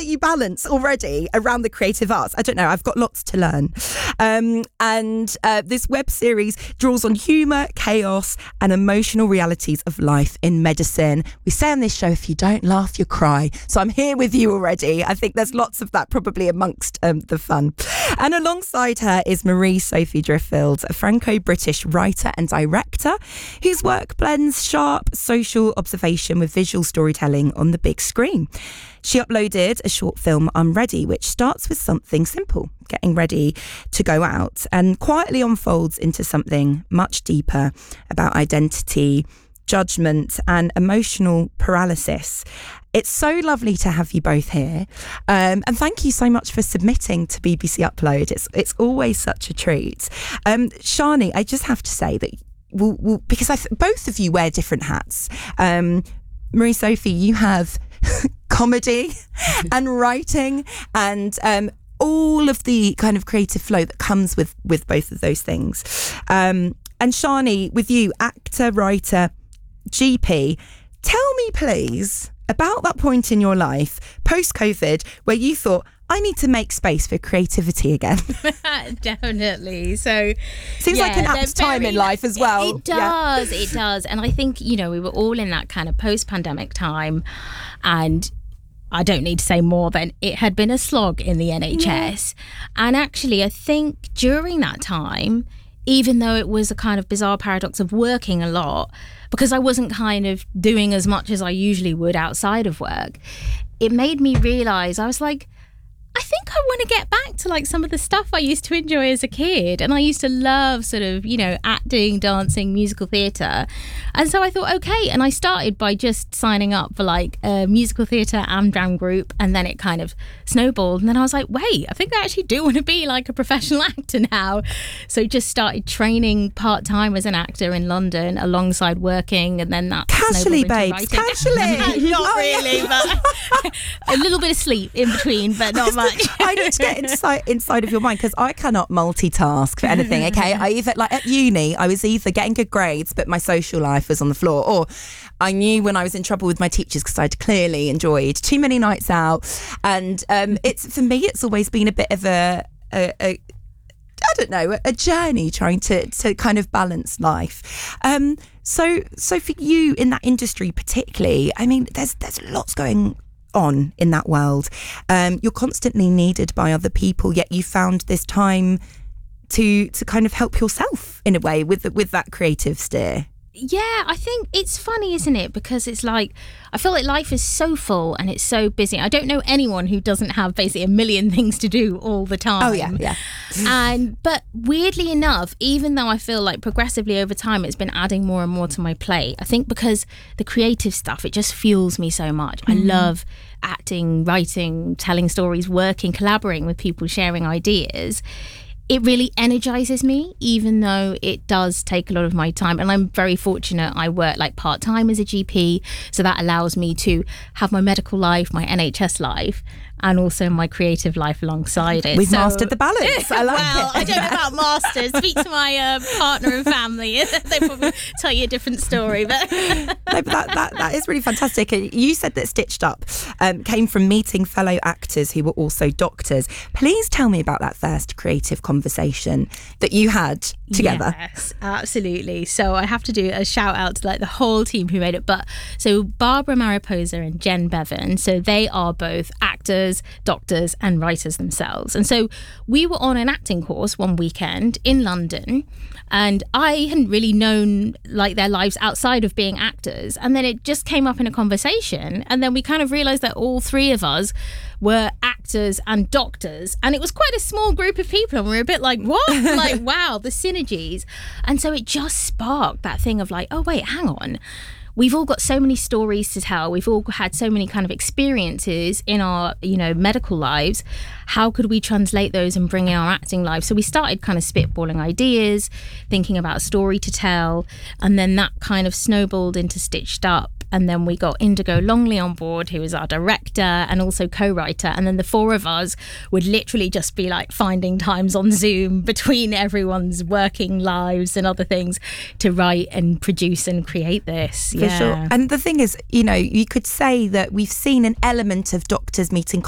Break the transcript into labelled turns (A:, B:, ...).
A: that you balance already around the creative arts. I don't know. I've got lots to learn. And this web series draws on humour, chaos and emotional realities of life in medicine. We say on this show, if you don't laugh, you cry. So I'm here with you already. I think there's lots of that probably amongst the fun. And alongside her is Marie-Sophie Driffield, a Franco-British writer and director whose work blends sharp social observation with visual storytelling on the big screen. She uploaded a short film, I'm Ready, which starts with something simple, getting ready to go out, and quietly unfolds into something much deeper about identity, judgment and emotional paralysis. It's so lovely to have you both here. And thank you so much for submitting to BBC Upload. It's always such a treat. Shani, I just have to say that because both of you wear different hats. Marie-Sophie, you have comedy and writing and all of the kind of creative flow that comes with both of those things. And Shani, with you, actor, writer, GP, tell me please about that point in your life post-COVID where you thought, I need to make space for creativity again.
B: Definitely. So
A: seems like an apt time in life as well.
B: It does. And I think, we were all in that kind of post-pandemic time, and I don't need to say more than it had been a slog in the NHS. And actually, I think during that time, even though it was a kind of bizarre paradox of working a lot, because I wasn't kind of doing as much as I usually would outside of work, it made me realise, I was like, I think I want to get back to like some of the stuff I used to enjoy as a kid. And I used to love sort of, acting, dancing, musical theatre. And so I thought, okay. And I started by just signing up for like a musical theatre and drama group. And then it kind of snowballed. And then I was like, wait, I think I actually do want to be like a professional actor now. So just started training part-time as an actor in London alongside working. And then that
A: casually, babes, casually.
B: Not really, but a little bit of sleep in between, but not much.
A: I need to get inside of your mind because I cannot multitask for anything. Okay, I either like at uni, I was either getting good grades, but my social life was on the floor, or I knew when I was in trouble with my teachers because I'd clearly enjoyed too many nights out. And it's for me, it's always been a bit of a journey trying to kind of balance life. So for you in that industry particularly, I mean, there's lots going on in that world. You're constantly needed by other people, yet you found this time to kind of help yourself in a way with that creative steer.
B: Yeah, I think it's funny, isn't it? Because it's like, I feel like life is so full and it's so busy. I don't know anyone who doesn't have basically a million things to do all the time.
A: Oh, yeah.
B: But weirdly enough, even though I feel like progressively over time it's been adding more and more to my plate, I think because the creative stuff, it just fuels me so much. I love acting, writing, telling stories, working, collaborating with people, sharing ideas. It really energizes me, even though it does take a lot of my time. And I'm very fortunate. I work like part-time as a GP, so that allows me to have my medical life, my NHS life, and also my creative life alongside it.
A: We've mastered the balance. I like
B: it. I don't know about masters. Speak to my partner and family. They probably tell you a different story. But
A: no, but that is really fantastic. You said that Stitched Up came from meeting fellow actors who were also doctors. Please tell me about that first creative conversation that you had together.
B: Yes, absolutely. So I have to do a shout out to like the whole team who made it. But so Barbara Mariposa and Jen Bevan, so they are both actors, doctors and writers themselves. And so we were on an acting course one weekend in London, and I hadn't really known like their lives outside of being actors. And then it just came up in a conversation, and then we kind of realized that all three of us were actors and doctors, and it was quite a small group of people, and we were a bit like, what? Like, wow, the synergies. And so it just sparked that thing of like, oh wait, hang on, we've all got so many stories to tell. We've all had so many kind of experiences in our, medical lives. How could we translate those and bring in our acting lives? So we started kind of spitballing ideas, thinking about a story to tell, and then that kind of snowballed into Stitched Up. And then we got Indigo Longley on board, who is our director and also co-writer. And then the four of us would literally just be like finding times on Zoom between everyone's working lives and other things to write and produce and create this.
A: For sure. And the thing is, you could say that we've seen an element of doctors meeting